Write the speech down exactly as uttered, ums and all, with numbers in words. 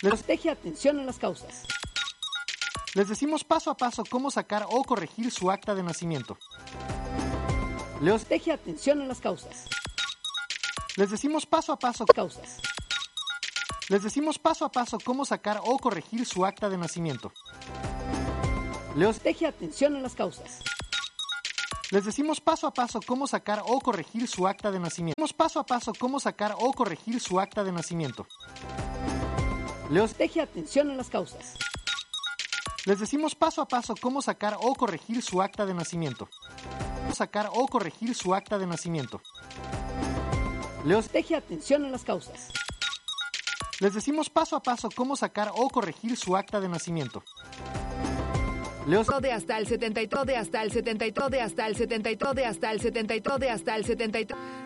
Les deje atención a las causas. Les decimos paso a paso cómo sacar o corregir su acta de nacimiento. Les deje atención a las causas. Les decimos paso a paso Causas. Les decimos paso a paso cómo sacar o corregir su acta de nacimiento. Les deje atención a las causas. Les decimos paso a paso cómo sacar o corregir su acta de nacimiento. Les decimos paso a paso cómo sacar o corregir su acta de nacimiento. Les deje atención a las causas. Les decimos paso a paso cómo sacar o corregir su acta de nacimiento. Sacar o corregir su acta de nacimiento. Les deje atención a las causas. Les decimos paso a paso cómo sacar o corregir su acta de nacimiento. Les de hasta el setenta y tres de hasta el setenta y tres de hasta el setenta y tres de hasta el setenta y tres de hasta el setenta y tres